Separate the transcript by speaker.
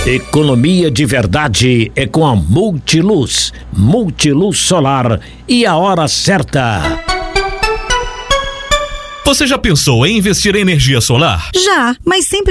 Speaker 1: Economia de verdade é com a Multiluz. Multiluz Solar e a hora certa.
Speaker 2: Você já pensou em investir em energia solar?
Speaker 3: Já, mas sempre